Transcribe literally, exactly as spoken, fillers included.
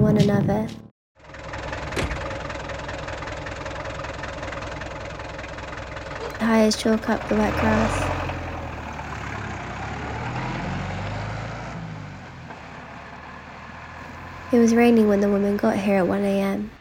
one another. High as chalk up the wet grass. It was raining when the woman got here at one a m